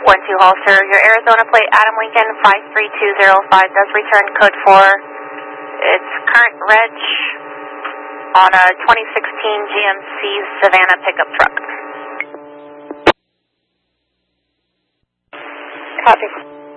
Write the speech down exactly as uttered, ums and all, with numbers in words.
one two Holster. Your Arizona plate Adam Lincoln five three two zero five does return code four. It's current reg on a twenty sixteen G M C Savannah pickup truck. Copy.